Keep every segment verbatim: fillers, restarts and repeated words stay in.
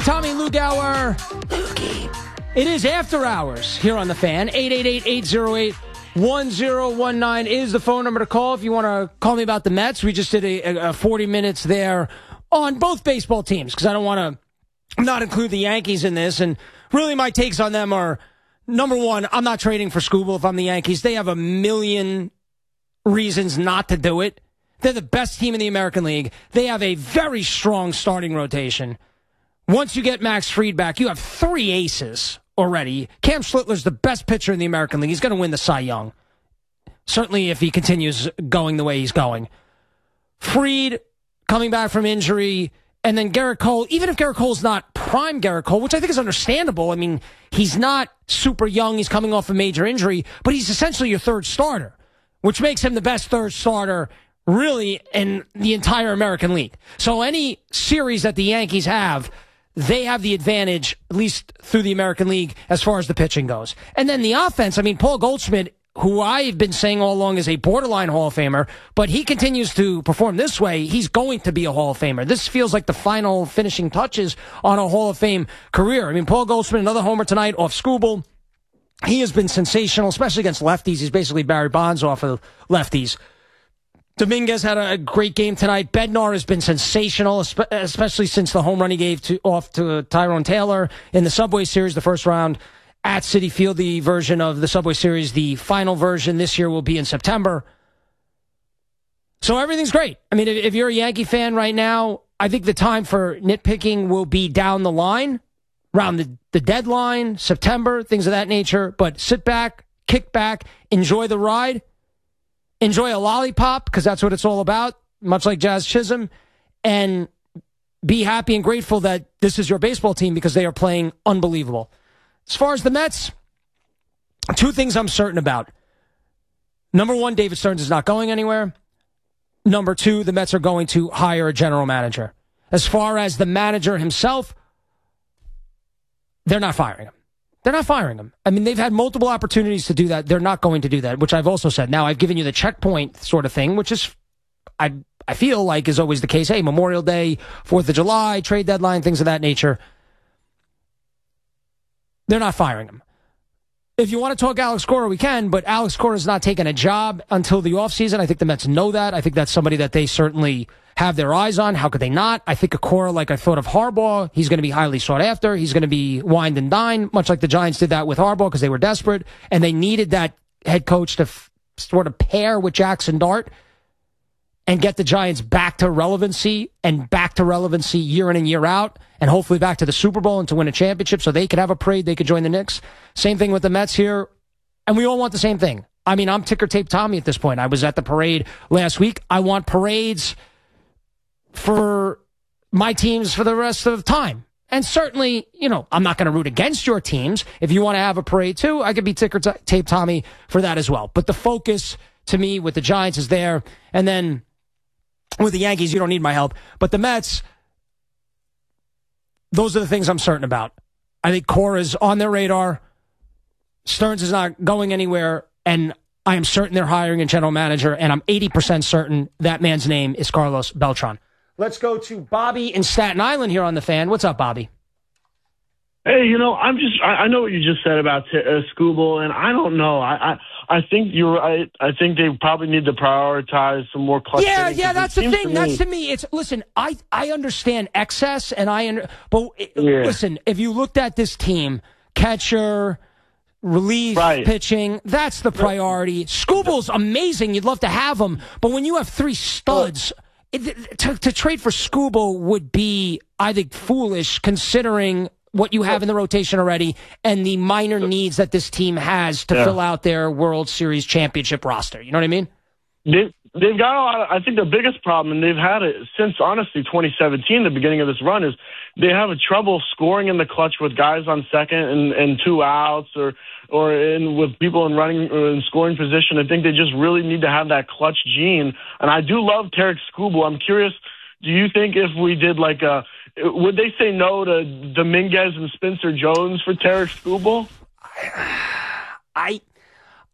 Tommy Lugauer. It is after hours here on The Fan. eight eight eight, eight oh eight, one oh one nine is the phone number to call if you want to call me about the Mets. We just did a, a forty minutes there on both baseball teams because I don't want to not include the Yankees in this. And really my takes on them are, number one, I'm not trading for Skubal if I'm the Yankees. They have a million reasons not to do it. They're the best team in the American League. They have a very strong starting rotation. Once you get Max Fried back, you have three aces already. Cam Schlittler's the best pitcher in the American League. He's going to win the Cy Young. Certainly if he continues going the way he's going. Fried coming back from injury, and then Garrett Cole, even if Garrett Cole's not prime Garrett Cole, which I think is understandable. I mean, he's not super young. He's coming off a major injury, but he's essentially your third starter, which makes him the best third starter really in the entire American League. So any series that the Yankees have, they have the advantage, at least through the American League, as far as the pitching goes. And then the offense, I mean, Paul Goldschmidt, who I've been saying all along is a borderline Hall of Famer, but he continues to perform this way, he's going to be a Hall of Famer. This feels like the final finishing touches on a Hall of Fame career. I mean, Paul Goldschmidt, another homer tonight off Skubal. He has been sensational, especially against lefties. He's basically Barry Bonds off of lefties. Dominguez had a great game tonight. Bednar has been sensational, especially since the home run he gave to, off to Tyrone Taylor in the Subway Series, the first round at Citi Field, the version of the Subway Series. The final version this year will be in September. So everything's great. I mean, if, if you're a Yankee fan right now, I think the time for nitpicking will be down the line, around the, the deadline, September, things of that nature. But sit back, kick back, enjoy the ride. Enjoy a lollipop, because that's what it's all about, much like Jazz Chisholm, and be happy and grateful that this is your baseball team because they are playing unbelievable. As far as the Mets, two things I'm certain about. Number one, David Stearns is not going anywhere. Number two, the Mets are going to hire a general manager. As far as the manager himself, they're not firing him. They're not firing him. I mean, they've had multiple opportunities to do that. They're not going to do that, which I've also said. Now, I've given you the checkpoint sort of thing, which is, I I feel like is always the case. Hey, Memorial Day, fourth of July, trade deadline, things of that nature. They're not firing him. If you want to talk Alex Cora, we can, but Alex Cora is not taking a job until the offseason. I think the Mets know that. I think that's somebody that they certainly have their eyes on. How could they not? I think a Cora, like I thought of Harbaugh, he's going to be highly sought after. He's going to be wined and dined, much like the Giants did that with Harbaugh because they were desperate, and they needed that head coach to f- sort of pair with Jackson Dart and get the Giants back to relevancy and back to relevancy year in and year out, and hopefully back to the Super Bowl and to win a championship so they could have a parade, they could join the Knicks. Same thing with the Mets here, and we all want the same thing. I mean, I'm ticker tape Tommy at this point. I was at the parade last week. I want parades for my teams for the rest of time. And certainly, you know, I'm not going to root against your teams. If you want to have a parade too, I could be ticker t- tape Tommy for that as well. But the focus to me with the Giants is there. And then with the Yankees, you don't need my help. But the Mets, those are the things I'm certain about. I think Cora's on their radar. Stearns is not going anywhere. And I am certain they're hiring a general manager. And I'm eighty percent certain that man's name is Carlos Beltran. Let's go to Bobby in Staten Island here on The Fan. What's up, Bobby? Hey, you know, I'm just, I, I know what you just said about t- uh, Skubal, and I don't know. I, I I think you're right. I think they probably need to prioritize some more clutch. Yeah, yeah, that's the thing. To that's me, to me. It's listen. I I understand excess, and I under, but Yeah. listen. If you looked at this team, catcher, relief, Right. pitching, that's the priority. Skubal's amazing. You'd love to have him, but when you have three studs. It, to, to trade for Skubal would be, I think, foolish considering what you have in the rotation already and the minor needs that this team has to Yeah. fill out their World Series championship roster. You know what I mean? They, they've got a lot of, I think the biggest problem, and they've had it since, honestly, twenty seventeen, the beginning of this run, is they have a trouble scoring in the clutch with guys on second and, and two outs or or in with people in running or in scoring position. I think they just really need to have that clutch gene. And I do love Tarik Skubal. I'm curious, do you think if we did like a, would they say no to Dominguez and Spencer Jones for Tarik Skubal? I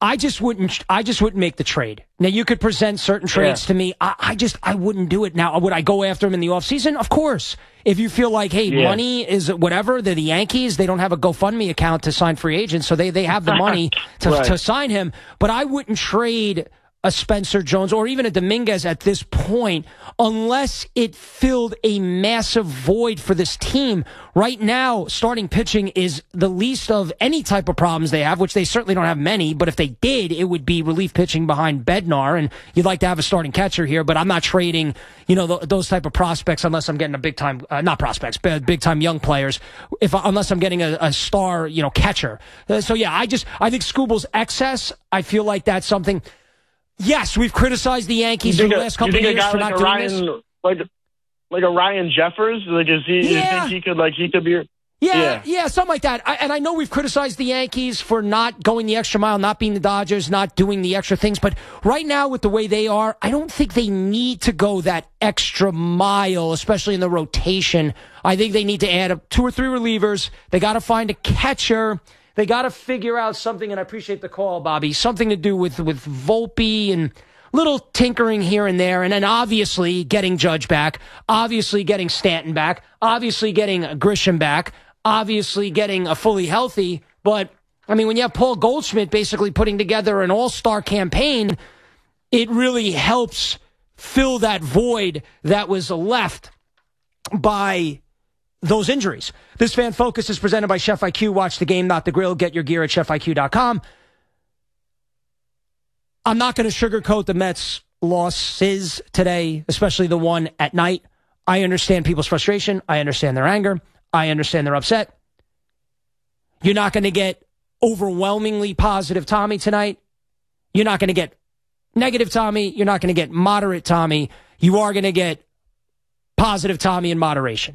I just wouldn't. I just wouldn't make the trade. Now you could present certain trades yeah. to me. I, I just I wouldn't do it. Now would I go after him in the offseason? Of course. If you feel like, hey, yeah. money is whatever, they're the Yankees. They don't have a GoFundMe account to sign free agents, so they they have the money to right. to sign him. But I wouldn't trade a Spencer Jones or even a Dominguez at this point unless it filled a massive void for this team. Right now, starting pitching is the least of any type of problems they have, which they certainly don't have many, but if they did, it would be relief pitching behind Bednar, and you'd like to have a starting catcher here, but I'm not trading, you know, th- those type of prospects unless I'm getting a big time, uh, not prospects, but big time young players, if unless I'm getting a, a star, you know, catcher. Uh, so yeah, I just, I think Skubal's excess, I feel like that's something. Yes, we've criticized the Yankees for the last couple of years for not doing Ryan, this. Like, like a Ryan Jeffers? Like, is he, yeah. you think he could, like, he could be... Yeah, yeah, yeah, something like that. I, and I know we've criticized the Yankees for not going the extra mile, not being the Dodgers, not doing the extra things. But right now, with the way they are, I don't think they need to go that extra mile, especially in the rotation. I think they need to add up two or three relievers. They got to find a catcher. They got to figure out something, and I appreciate the call, Bobby, something to do with, with Volpe and little tinkering here and there, and then obviously getting Judge back, obviously getting Stanton back, obviously getting Grisham back, obviously getting a fully healthy. But, I mean, when you have Paul Goldschmidt basically putting together an all-star campaign, it really helps fill that void that was left by those injuries. This Fan Focus is presented by Chef I Q. Watch the game, not the grill. Get your gear at chef I Q dot com. I'm not going to sugarcoat the Mets' losses today, especially the one at night. I understand people's frustration. I understand their anger. I understand they're upset. You're not going to get overwhelmingly positive Tommy tonight. You're not going to get negative Tommy. You're not going to get moderate Tommy. You are going to get positive Tommy in moderation.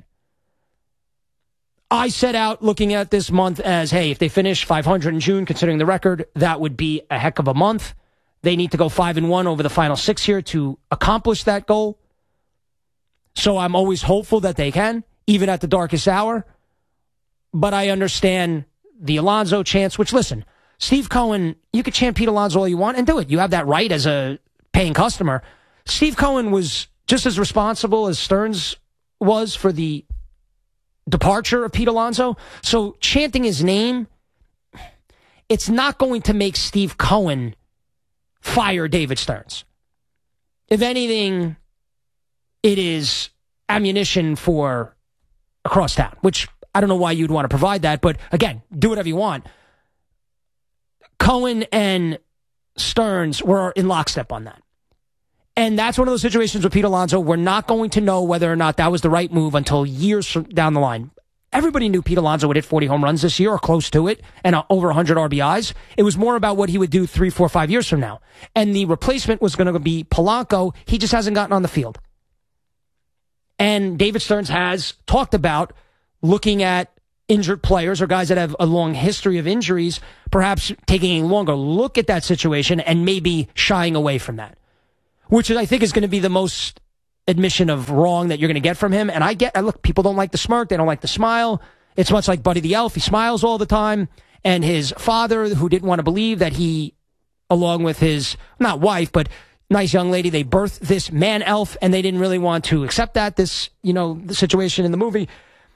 I set out looking at this month as, hey, if they finish five hundred in June, considering the record, that would be a heck of a month. They need to go five and one over the final six here to accomplish that goal. So I'm always hopeful that they can, even at the darkest hour. But I understand the Alonso chance, which, listen, Steve Cohen, you could chant Pete Alonso all you want and do it. You have that right as a paying customer. Steve Cohen was just as responsible as Stearns was for the departure of Pete Alonso. So chanting his name, it's not going to make Steve Cohen fire David Stearns. If anything, it is ammunition for across town, which I don't know why you'd want to provide that, but again, do whatever you want. Cohen and Stearns were in lockstep on that. And that's one of those situations with Pete Alonso. We're not going to know whether or not that was the right move until years from down the line. Everybody knew Pete Alonso would hit forty home runs this year or close to it and uh, over one hundred R B Is. It was more about what he would do three, four, five years from now. And the replacement was going to be Polanco. He just hasn't gotten on the field. And David Stearns has talked about looking at injured players or guys that have a long history of injuries, perhaps taking a longer look at that situation and maybe shying away from that. Which I think is going to be the most admission of wrong that you're going to get from him. And I get, look, people don't like the smirk. They don't like the smile. It's much like Buddy the Elf. He smiles all the time. And his father, who didn't want to believe that he, along with his, not wife, but nice young lady, they birthed this man elf, and they didn't really want to accept that, this, you know, the situation in the movie.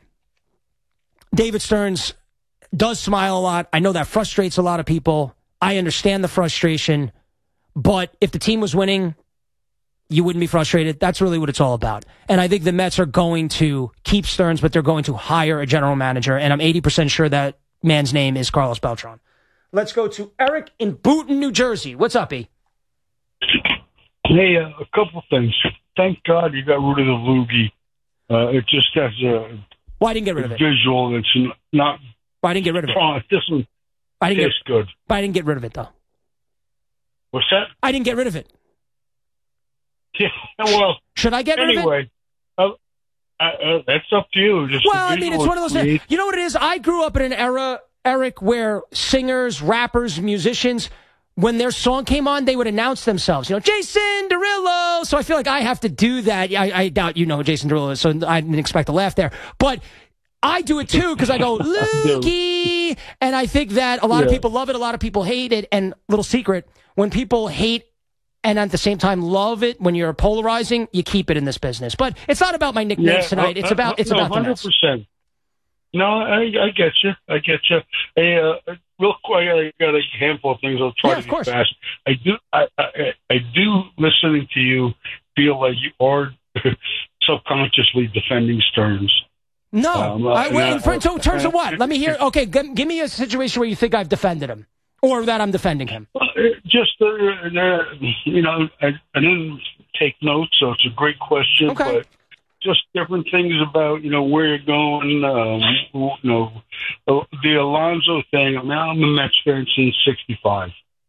David Stearns does smile a lot. I know that frustrates a lot of people. I understand the frustration. But if the team was winning, you wouldn't be frustrated. That's really what it's all about. And I think the Mets are going to keep Stearns, but they're going to hire a general manager. And I'm eighty percent sure that man's name is Carlos Beltran. Let's go to Eric in Boonton, New Jersey. What's up, E? Hey, uh, a couple things. Thank God you got rid of the loogie. Uh, it just has a, well, I didn't get rid of it. Visual that's not. Well, I didn't get rid of it. Oh, this one I didn't tastes get, good. But I didn't get rid of it, though. What's that? I didn't get rid of it. Yeah, well, should I get rid anyway, of it? Uh, uh, that's up to you. Just well, I mean, it's one of those things. You know what it is? I grew up in an era, Eric, where singers, rappers, musicians, when their song came on, they would announce themselves. You know, Jason Derulo. So I feel like I have to do that. I, I doubt you know who Jason Derulo is, so I didn't expect a laugh there. But I do it too because I go, Lukey. me. And I think that a lot yeah. of people love it, a lot of people hate it. And little secret, when people hate and at the same time love it, when you're polarizing, you keep it in this business. But it's not about my nicknames yeah, tonight. It's uh, about it's no, about the Mets. one hundred percent. No, I, I get you. I get you. Hey, uh, real quick, I got a handful of things. I'll try Yeah, to of be course. fast. I do. I, I, I do. Listening to you, feel like you are subconsciously defending Stearns. No. Um, uh, I, wait, no, in front- so in terms of what? Let me hear. Okay, g- give me a situation where you think I've defended him, or that I'm defending him. Well, just uh, uh, you know, I, I didn't take notes, so it's a great question. Okay. But just different things about, you know, where you're going, um, you know, the Alonso thing. I mean, I'm a Mets fan since sixty-five.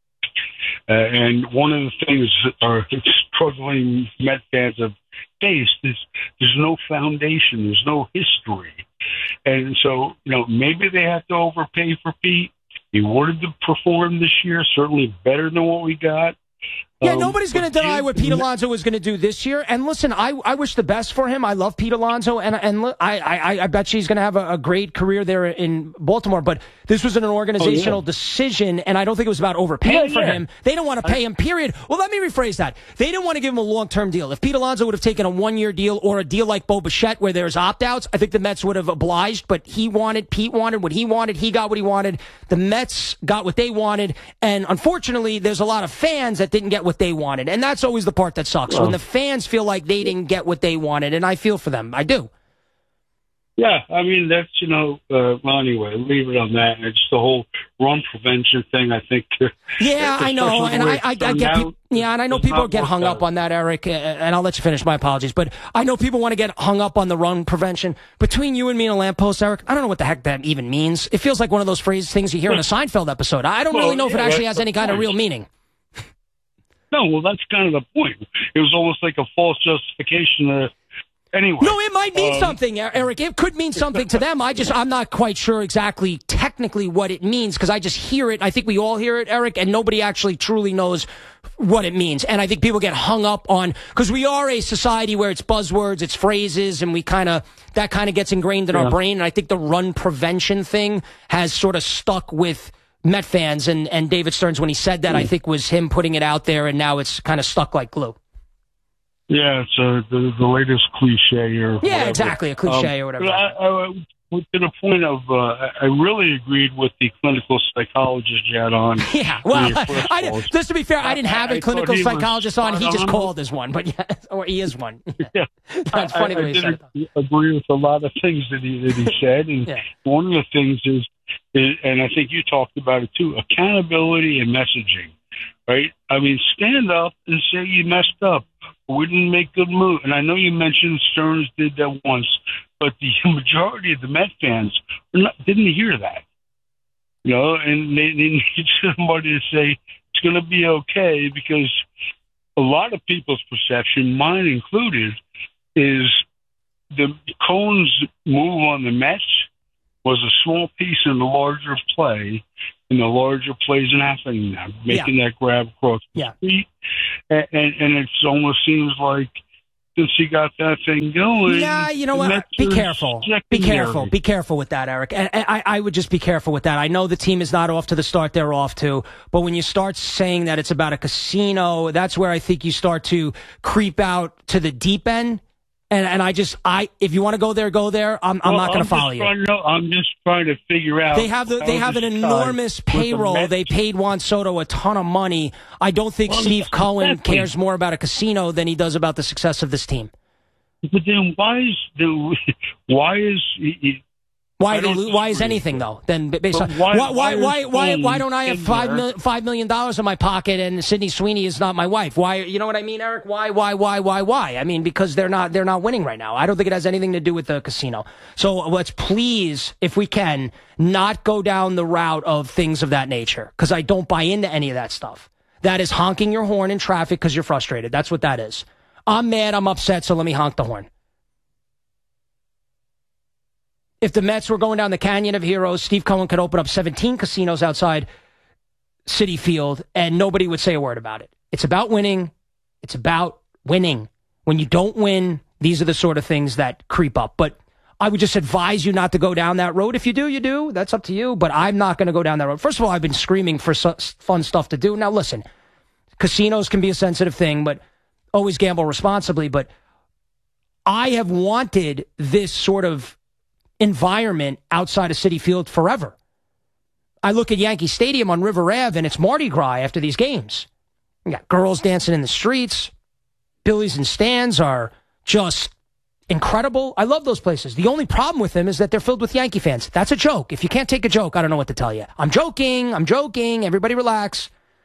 Uh, and one of the things that our struggling Met fans have faced is there's no foundation, there's no history. And so, you know, maybe they have to overpay for Pete. He wanted to perform this year, certainly better than what we got. Yeah, Um, nobody's going to deny you- what Pete Alonso was going to do this year. And listen, I I wish the best for him. I love Pete Alonso, and and look, I I I bet she's going to have a, a great career there in Baltimore. But this was an organizational Oh, yeah. decision, and I don't think it was about overpaying Yeah, for yeah. him. They don't want to pay him. Period. Well, let me rephrase that. They didn't want to give him a long term deal. If Pete Alonso would have taken a one year deal or a deal like Bo Bichette where there's opt outs, I think the Mets would have obliged. But he wanted, Pete wanted what he wanted. He got what he wanted. The Mets got what they wanted, and unfortunately, there's a lot of fans that didn't get what they wanted, and that's always the part that sucks Well, when the fans feel like they didn't get what they wanted, and I feel for them. I do. Yeah, I mean, that's, you know, uh, well, anyway, leave it on that. It's the whole run prevention thing, I think. Uh, Yeah, I know, and I, I, I get people, yeah, and I know does people not get work hung out. up on that, Eric, uh, and I'll let you finish. My apologies, but I know people want to get hung up on the run prevention. Between you and me and a lamppost, Eric, I don't know what the heck that even means. It feels like one of those phrases, things you hear in a Seinfeld episode. I don't Well, really know if it yeah, actually that's has any the kind of point. real meaning. No, well, that's kind of the point. It was almost like a false justification. Uh, anyway. No, it might mean um, something, Eric. It could mean something to them. I just, I'm not quite sure exactly technically what it means because I just hear it. I think we all hear it, Eric, and nobody actually truly knows what it means. And I think people get hung up on, because we are a society where it's buzzwords, it's phrases, and we kind of, that kind of gets ingrained in Yeah. our brain. And I think the run prevention thing has sort of stuck with Met fans, and, and David Stearns, when he said that, I think was him putting it out there, and now it's kind of stuck like glue. Yeah, it's uh, the, the latest cliche or Yeah, whatever. exactly, a cliche Um, or whatever. but I, I, to the point of, uh, I really agreed with the clinical psychologist you had on. Yeah, well, your first I, calls. just to be fair, I didn't have I- a I clinical thought he was psychologist on. He spot just on. called as one, but yeah, or he is one. Yeah. That's funny I, the I way you said did it. agree with a lot of things that he, that he said. And Yeah. one of the things is, is, and I think you talked about it too, accountability and messaging, right? I mean, stand up and say you messed up. We didn't make good move. And I know you mentioned Stearns did that once, but the majority of the Met fans were not, didn't hear that. You know, and they, they need somebody to say it's going to be okay, because a lot of people's perception, mine included, is the Cohen's move on the Mets was a small piece in the larger play, and the larger plays in happening now, making that grab across the Yeah. street. And, and, and it almost seems like since he got that thing going. Yeah, you know the what? Mets Be are careful. Be secondary. careful. Be careful with that, Eric. And and I, I would just be careful with that. I know the team is not off to the start they're off to, but when you start saying that it's about a casino, that's where I think you start to creep out to the deep end. And and I just I if you want to go there, go there. I'm I'm Well, not going to just follow you. trying to- I'm just trying to figure out. They have the, they how have an this enormous ties with the payroll. Mets. They paid Juan Soto a ton of money. I don't think Well, Steve Cohen exactly. cares more about a casino than he does about the success of this team. But then why is the why is he, he, Why I they don't lo- why is disagree. anything though? Then based But on why- why why why why is why, why Cohen don't I have in five there? mil, five million dollars in my pocket and Sydney Sweeney is not my wife? Why, you know what I mean, Eric? Why why why why why? I mean, because they're not they're not winning right now. I don't think it has anything to do with the casino. So let's please, if we can, not go down the route of things of that nature, because I don't buy into any of that stuff. That is honking your horn in traffic because you're frustrated. That's what that is. I'm mad. I'm upset. So let me honk the horn. If the Mets were going down the Canyon of Heroes, Steve Cohen could open up seventeen casinos outside Citi Field, and nobody would say a word about it. It's about winning. It's about winning. When you don't win, these are the sort of things that creep up. But I would just advise you not to go down that road. If you do, you do. That's up to you. But I'm not going to go down that road. First of all, I've been screaming for su- fun stuff to do. Now, listen, casinos can be a sensitive thing, but always gamble responsibly. But I have wanted this sort of environment outside of Citi Field forever. I look at Yankee Stadium on River Ave, and it's Mardi Gras after these games. You got girls dancing in the streets. Billies and stands are just incredible. I love those places. The only problem with them is that they're filled with Yankee fans. That's a joke. If you can't take a joke, I don't know what to tell you. I'm joking. I'm joking. Everybody relax.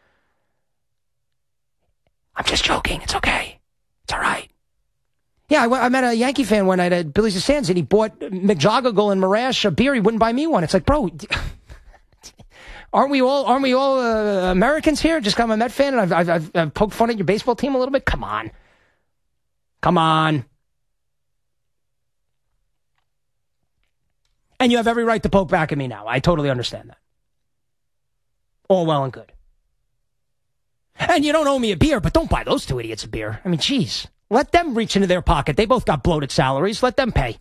I'm just joking. It's okay. It's all right. Yeah, I, I met a Yankee fan one night at Billy's and Stands, and he bought McJoggle and Marash a beer. He wouldn't buy me one. It's like, bro, aren't we all aren't we all uh, Americans here? Just got I'm a Met fan, and I've, I've, I've, I've poked fun at your baseball team a little bit. Come on. Come on. And you have every right to poke back at me now. I totally understand that. All well and good. And you don't owe me a beer, but don't buy those two idiots a beer. I mean, geez. Let them reach into their pocket. They both got bloated salaries. Let them pay.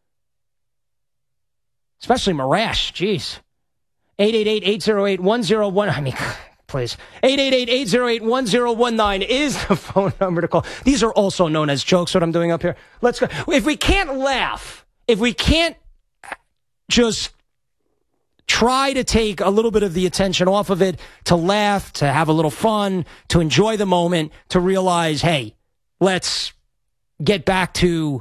Especially Marash. Jeez. eight eight eight, eight oh eight, one oh one. I mean, please. eight eight eight, eight oh eight, one oh one nine is the phone number to call. These are also known as jokes, what I'm doing up here. Let's go. If we can't laugh, if we can't just try to take a little bit of the attention off of it, to laugh, to have a little fun, to enjoy the moment, to realize, hey, let's get back to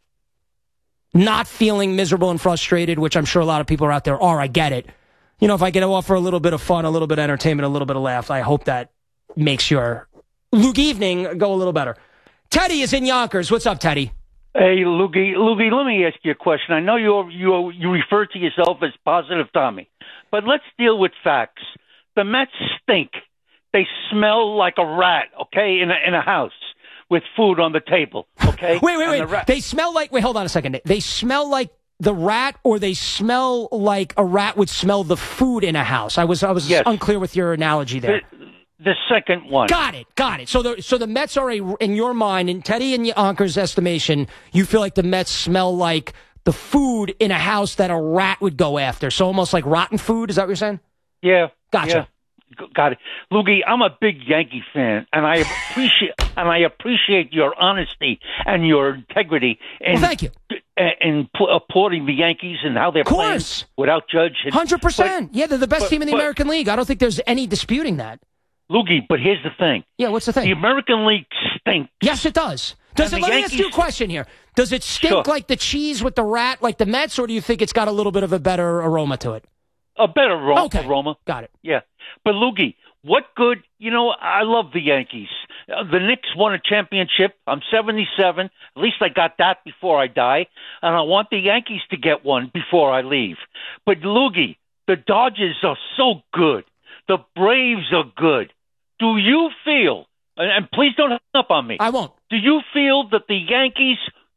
not feeling miserable and frustrated, which I'm sure a lot of people are out there are. I get it. You know, if I can offer a little bit of fun, a little bit of entertainment, a little bit of laugh, I hope that makes your Luke evening go a little better. Teddy is in Yonkers. What's up, Teddy? Hey, Loogie, Loogie, let me ask you a question. I know you you you refer to yourself as Positive Tommy, but let's deal with facts. The Mets stink. They smell like a rat, okay, in a, in a house with food on the table, okay? wait, wait, and wait. the rat- they smell like, wait, hold on a second. They smell like the rat, or they smell like a rat would smell the food in a house? I was I was yes. unclear with your analogy there. The, the second one. Got it, got it. So the so the Mets are, a, in your mind, in Teddy and Yonkers' estimation, you feel like the Mets smell like the food in a house that a rat would go after. So almost like rotten food, is that what you're saying? Yeah. Gotcha. Yeah. Got it. Loogie, I'm a big Yankee fan, and I appreciate and I appreciate your honesty and your integrity in, well, thank you. in applauding the Yankees and how they're playing without Judge. one hundred percent. But, yeah, they're the best but, team in the but, American League. I don't think there's any disputing that. Loogie, but here's the thing. Yeah, what's the thing? The American League stinks. Yes, it does. Does it? Let Yankees, me ask you a question here. Does it stink sure. like the cheese with the rat, like the Mets, or do you think it's got a little bit of a better aroma to it? A better ro- okay. aroma. Got it. Yeah. But, Loogie, what good? You know, I love the Yankees. Uh, the Knicks won a championship. I'm seventy-seven. At least I got that before I die. And I want the Yankees to get one before I leave. But, Loogie, the Dodgers are so good. The Braves are good. Do you feel, and, and please don't hang up on me. I won't. Do you feel that the Yankees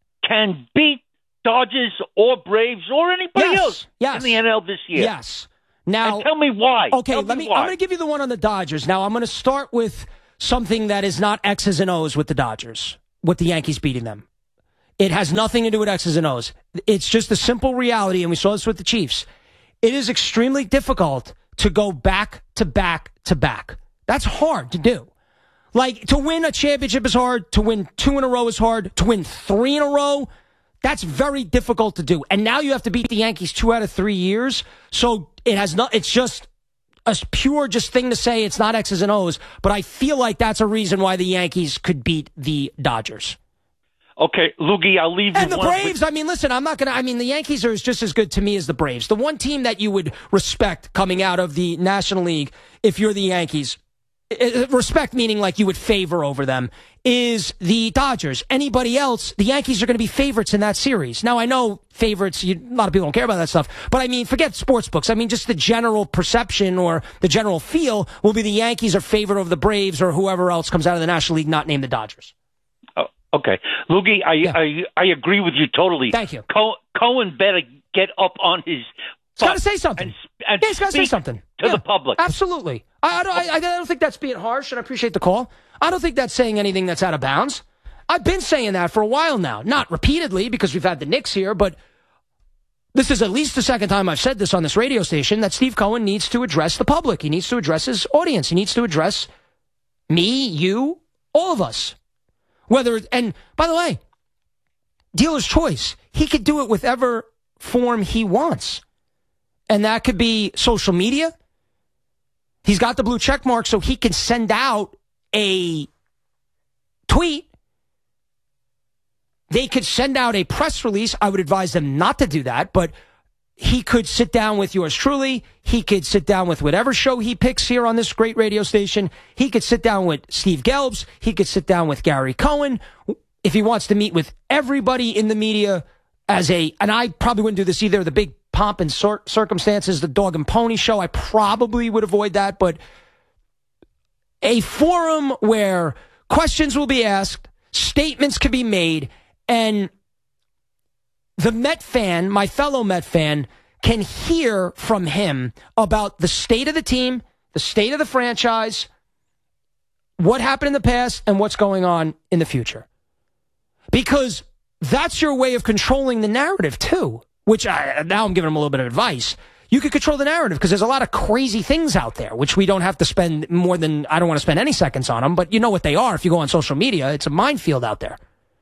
can beat Dodgers or Braves or anybody yes. else yes. in the N L this year? Yes. Now, and tell me why. Okay, tell let me. me. Why. I'm going to give you the one on the Dodgers. Now, I'm going to start with something that is not X's and O's with the Dodgers, with the Yankees beating them. It has nothing to do with X's and O's. It's just a simple reality, and we saw this with the Chiefs. It is extremely difficult to go back to back to back. That's hard to do. Like, to win a championship is hard. To win two in a row is hard. To win three in a row, that's very difficult to do. And now you have to beat the Yankees two out of three years. So it has not, it's just a pure just thing to say. It's not X's and O's, but I feel like that's a reason why the Yankees could beat the Dodgers. Okay, Loogie, I'll leave you. And the one Braves, with- I mean, listen, I'm not going to, I mean, the Yankees are just as good to me as the Braves. The one team that you would respect coming out of the National League, if you're the Yankees, respect meaning like you would favor over them, is the Dodgers. Anybody else, the Yankees are going to be favorites in that series. Now, I know favorites, you, a lot of people don't care about that stuff, but I mean, forget sports books. I mean, just the general perception or the general feel will be the Yankees are favored over the Braves or whoever else comes out of the National League, not named the Dodgers. Oh, okay. Loogie, I, Yeah. I I agree with you totally. Thank you. Co- Cohen better get up on his He's got to say something. And, and yeah, he's got to say speak something to yeah, the public. Absolutely. I, I, don't, I, I don't think that's being harsh, and I appreciate the call. I don't think that's saying anything that's out of bounds. I've been saying that for a while now. Not repeatedly, because we've had the Knicks here, but this is at least the second time I've said this on this radio station, that Steve Cohen needs to address the public. He needs to address his audience. He needs to address me, you, all of us. Whether, and by the way, dealer's choice. He could do it whatever form he wants. And that could be social media. He's got the blue check mark, so he can send out a tweet. They could send out a press release. I would advise them not to do that, but he could sit down with yours truly. He could sit down with whatever show he picks here on this great radio station. He could sit down with Steve Gelbs. He could sit down with Gary Cohen. If he wants to meet with everybody in the media as a, and I probably wouldn't do this either, the big pomp and cir- circumstances, the dog and pony show, I probably would avoid that, but a forum where questions will be asked, statements can be made, and the Met fan, my fellow Met fan, can hear from him about the state of the team, the state of the franchise, what happened in the past, and what's going on in the future. Because that's your way of controlling the narrative, too, which I, now I'm giving him a little bit of advice. You could control the narrative because there's a lot of crazy things out there, which we don't have to spend more than, I don't want to spend any seconds on them, but you know what they are if you go on social media. It's a minefield out there.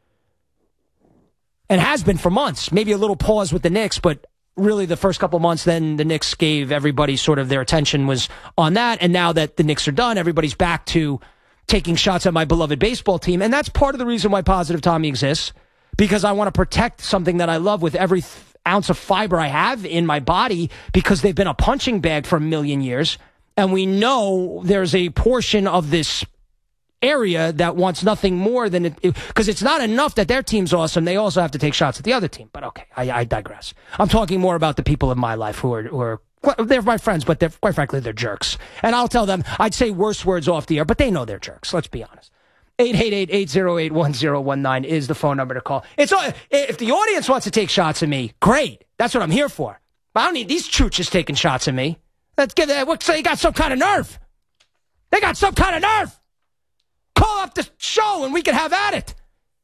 And has been for months. Maybe a little pause with the Knicks, but really the first couple months, then the Knicks gave everybody sort of their attention was on that. And now that the Knicks are done, everybody's back to taking shots at my beloved baseball team. And that's part of the reason why Positive Tommy exists, because I want to protect something that I love with every th- ounce of fiber I have in my body, because they've been a punching bag for a million years. And we know there's a portion of this area that wants nothing more than it, because it's not enough that their team's awesome. They also have to take shots at the other team. But okay, I, I digress. I'm talking more about the people in my life who are, who are, they're my friends, but they're, quite frankly, they're jerks. And I'll tell them, I'd say worse words off the air, but they know they're jerks. Let's be honest. eight eight eight, eight oh eight, one oh one nine is the phone number to call. It's if the audience wants to take shots at me, great. That's what I'm here for. But I don't need these chooches taking shots at me. Let's give that. Say you got some kind of nerve. They got some kind of nerve. Call up the show and we can have at it.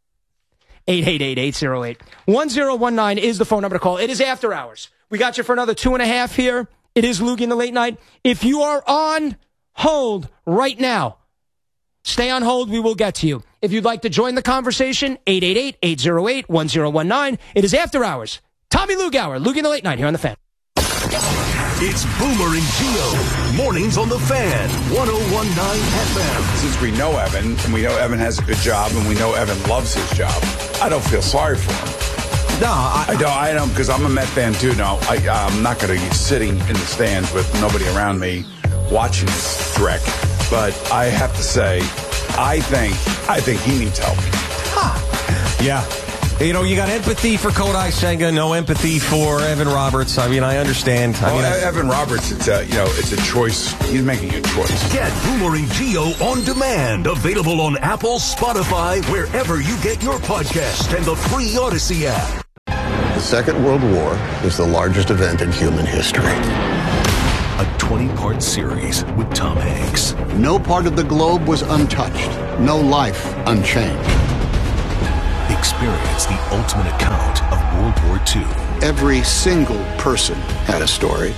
eight eight eight, eight oh eight, one oh one nine is the phone number to call. It is after hours. We got you for another two and a half here. It is Loogie in the late night. If you are on hold right now, stay on hold. We will get to you. If you'd like to join the conversation, eight eight eight, eight oh eight, one oh one nine. It is after hours. Tommy Lugauer, Loogie in the late night here on The Fan. It's Boomer and Gio. Mornings on The Fan, one oh one nine F M. Since we know Evan, and we know Evan has a good job, and we know Evan loves his job, I don't feel sorry for him. No, I, I don't. I don't, because I'm a Met fan too. No, I, I'm not going to be sitting in the stands with nobody around me watching this wreck. But I have to say, I think, I think he needs help. Huh. Yeah. You know, you got empathy for Kodai Senga, no empathy for Evan Roberts. I mean, I understand. I well, mean, I, Evan Roberts, it's a, you know, it's a choice. He's making a choice. Get Boomer and Gio on demand. Available on Apple, Spotify, wherever you get your podcast, and the free Odyssey app. The Second World War was the largest event in human history. A twenty-part series with Tom Hanks. No part of the globe was untouched. No life unchanged. Experience the ultimate account of World War Two. Every single person had a story.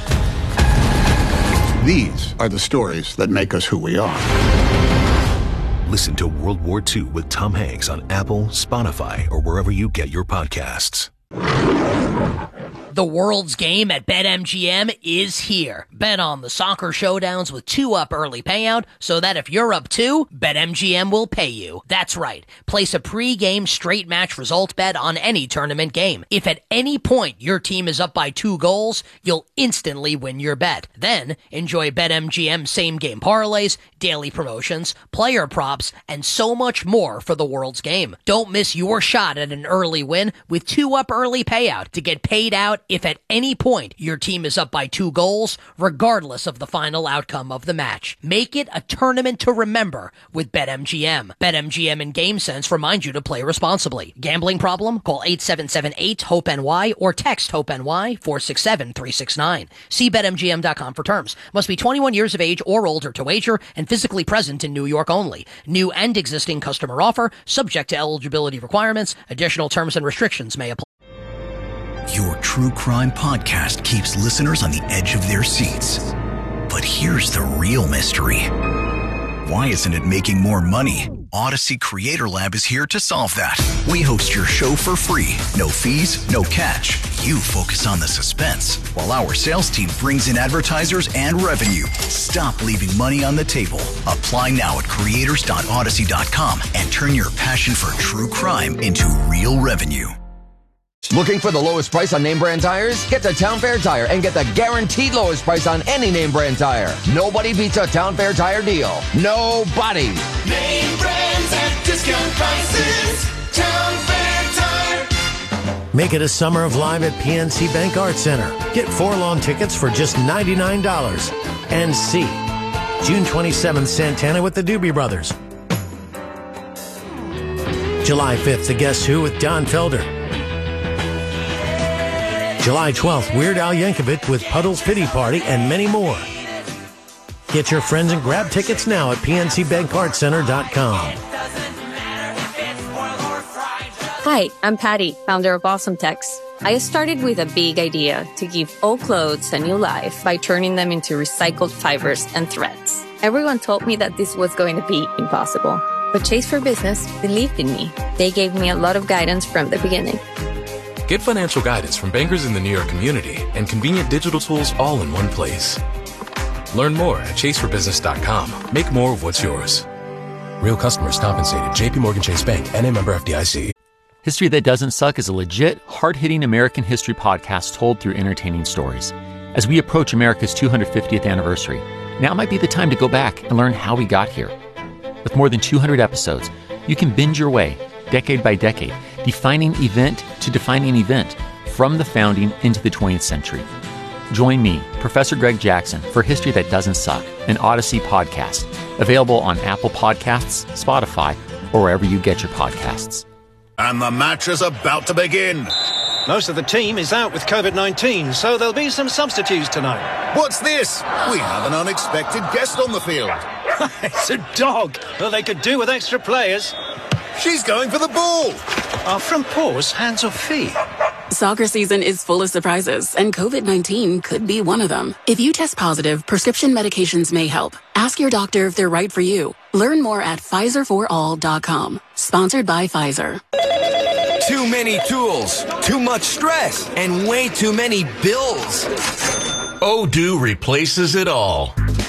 These are the stories that make us who we are. Listen to World War Two with Tom Hanks on Apple, Spotify, or wherever you get your podcasts. The world's game at BetMGM is here. Bet on the soccer showdowns with two up early payout so that if you're up two, BetMGM will pay you. That's right. Place a pre-game straight match result bet on any tournament game. If at any point your team is up by two goals, you'll instantly win your bet. Then enjoy BetMGM same game parlays, daily promotions, player props, and so much more for the world's game. Don't miss your shot at an early win with two up early payout to get paid out if at any point your team is up by two goals, regardless of the final outcome of the match. Make it a tournament to remember with BetMGM. BetMGM and GameSense remind you to play responsibly. Gambling problem? Call eight seven seven eight, hope N Y or text HOPE-NY four six seven, three six nine. See Bet M G M dot com for terms. Must be twenty-one years of age or older to wager and physically present in New York only. New and existing customer offer, subject to eligibility requirements. Additional terms and restrictions may apply. Your true crime podcast keeps listeners on the edge of their seats. But here's the real mystery. Why isn't it making more money? Odyssey Creator Lab is here to solve that. We host your show for free. No fees, no catch. You focus on the suspense, while our sales team brings in advertisers and revenue. Stop leaving money on the table. Apply now at creators dot odyssey dot com and turn your passion for true crime into real revenue. Looking for the lowest price on name brand tires? Get to Town Fair Tire and get the guaranteed lowest price on any name brand tire. Nobody beats a Town Fair Tire deal. Nobody. Name brands at discount prices. Town Fair Tire. Make it a summer of live at P N C Bank Art Center. Get four lawn tickets for just ninety-nine dollars. And see June twenty-seventh, Santana with the Doobie Brothers. July fifth, The Guess Who with Don Felder. July twelfth, Weird Al Yankovic with Puddle's Pity Party, and many more. Get your friends and grab tickets now at P N C Bank Art Center dot com. Hi, I'm Patty, founder of Awesome Tex. I started with a big idea to give old clothes a new life by turning them into recycled fibers and threads. Everyone told me that this was going to be impossible, but Chase for Business believed in me. They gave me a lot of guidance from the beginning. Get financial guidance from bankers in the New York community and convenient digital tools all in one place. Learn more at chase for business dot com. Make more of what's yours. Real customers compensated. J P Morgan Chase Bank, N A member F D I C. History That Doesn't Suck is a legit, hard-hitting American history podcast told through entertaining stories. As we approach America's two hundred fiftieth anniversary, now might be the time to go back and learn how we got here. With more than two hundred episodes, you can binge your way, decade by decade, defining event to defining event, from the founding into the twentieth century. Join me, Professor Greg Jackson, for History That Doesn't Suck, an Odyssey podcast, available on Apple Podcasts, Spotify, or wherever you get your podcasts. And the match is about to begin. Most of the team is out with covid nineteen, so there'll be some substitutes tonight. What's this? We have an unexpected guest on the field. It's a dog. Well, they could do with extra players. She's going for the ball. Are front paws hands or feet? Soccer season is full of surprises, and covid nineteen could be one of them. If you test positive, prescription medications may help. Ask your doctor if they're right for you. Learn more at Pfizer for all dot com. Sponsored by Pfizer. Too many tools, too much stress, and way too many bills. Odoo replaces it all.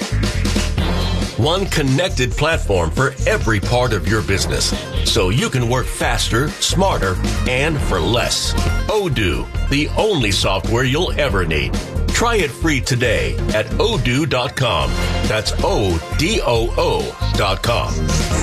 One connected platform for every part of your business, so you can work faster, smarter, and for less. Odoo, the only software you'll ever need. Try it free today at odoo dot com. That's O D O O dot com.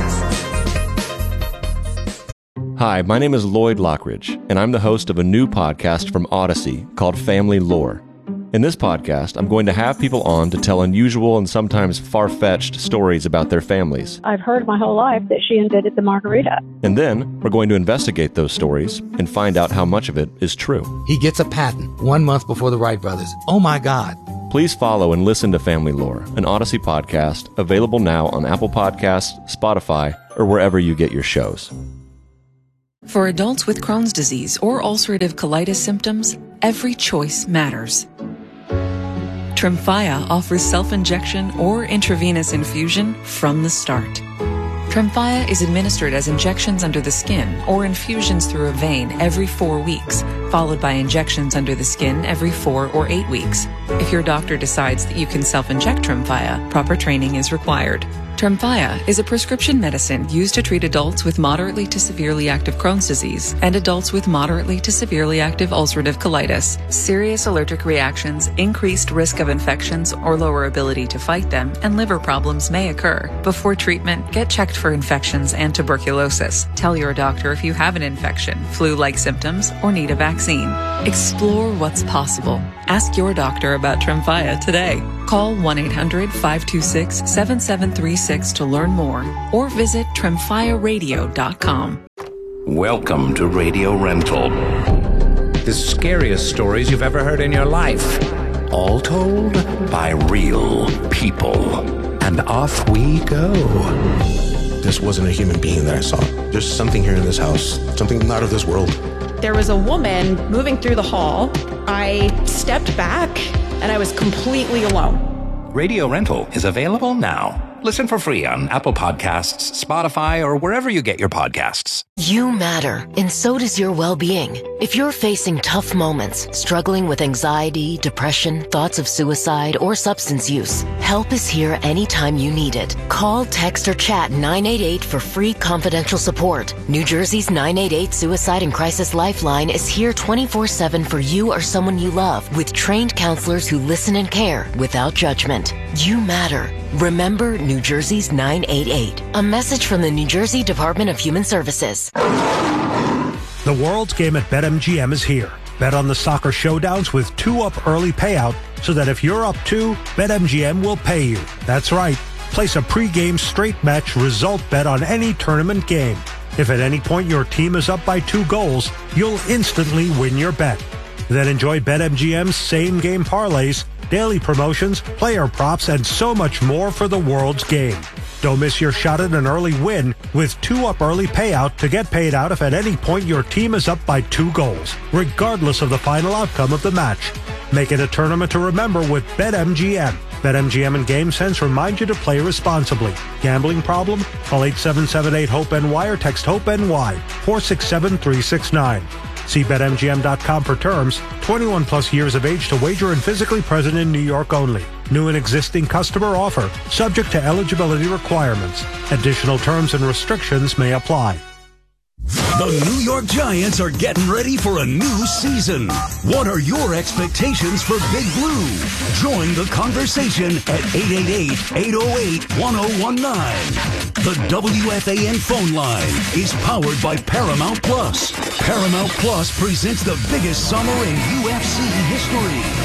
Hi, my name is Lloyd Lockridge, and I'm the host of a new podcast from Odyssey called Family Lore. In this podcast, I'm going to have people on to tell unusual and sometimes far-fetched stories about their families. I've heard my whole life that she invented the margarita. And then, we're going to investigate those stories and find out how much of it is true. He gets a patent one month before the Wright brothers. Oh my God. Please follow and listen to Family Lore, an Odyssey podcast, available now on Apple Podcasts, Spotify, or wherever you get your shows. For adults with Crohn's disease or ulcerative colitis symptoms, every choice matters. Tremfya offers self-injection or intravenous infusion from the start. Tremfya is administered as injections under the skin or infusions through a vein every four weeks, followed by injections under the skin every four or eight weeks. If your doctor decides that you can self-inject Tremfya, proper training is required. Tremfya is a prescription medicine used to treat adults with moderately to severely active Crohn's disease and adults with moderately to severely active ulcerative colitis. Serious allergic reactions, increased risk of infections or lower ability to fight them, and liver problems may occur. Before treatment, get checked for infections and tuberculosis. Tell your doctor if you have an infection, flu-like symptoms, or need a vaccine. Explore what's possible. Ask your doctor about Tremfya today. Call one eight hundred five two six seven seven three six to learn more or visit tremfya radio dot com. Welcome to Radio Rental. The scariest stories you've ever heard in your life. All told by real people. And off we go. This wasn't a human being that I saw. There's something here in this house, something not of this world. There was a woman moving through the hall. I stepped back and I was completely alone. Radio Rental is available now. Listen for free on Apple Podcasts, Spotify, or wherever you get your podcasts. You matter, and so does your well-being. If you're facing tough moments, struggling with anxiety, depression, thoughts of suicide, or substance use, help is here anytime you need it. Call, text, or chat nine eight eight for free confidential support. New Jersey's nine eight eight Suicide and Crisis Lifeline is here twenty-four seven for you or someone you love, with trained counselors who listen and care without judgment. You matter. Remember New Jersey's nine eight eight. A message from the New Jersey Department of Human Services. The World's Game at BetMGM is here. Bet on the soccer showdowns with two up early payout so that if you're up two, BetMGM will pay you. That's right. Place a pregame straight match result bet on any tournament game. If at any point your team is up by two goals, you'll instantly win your bet. Then enjoy BetMGM's same-game parlays, daily promotions, player props, and so much more for the World's Game. Don't miss your shot at an early win with two up early payout to get paid out if at any point your team is up by two goals, regardless of the final outcome of the match. Make it a tournament to remember with BetMGM. BetMGM and GameSense remind you to play responsibly. Gambling problem? Call eight seven seven eight hope N Y or text HOPE-NY four six seven three six nine. See Bet M G M dot com for terms. twenty-one plus years of age to wager and physically present in New York only. New and existing customer offer. Subject to eligibility requirements. Additional terms and restrictions may apply. The New York Giants are getting ready for a new season. What are your expectations for Big Blue? Join the conversation at eight eight eight, eight oh eight, one oh one nine. The W F A N phone line is powered by Paramount Plus. Paramount Plus presents the biggest summer in U F C history.